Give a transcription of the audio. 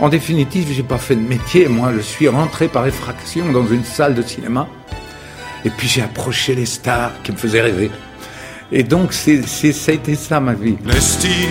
En définitive, j'ai pas fait de métier. Moi, je suis rentré par effraction dans une salle de cinéma. Et puis j'ai approché les stars qui me faisaient rêver. Et donc, ça a été ça ma vie.